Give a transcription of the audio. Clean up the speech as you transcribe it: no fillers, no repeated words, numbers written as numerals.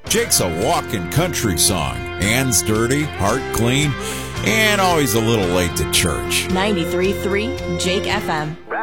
Jake's a walking country song. Hands dirty, heart clean, and always a little late to church. 93.3 Jake FM.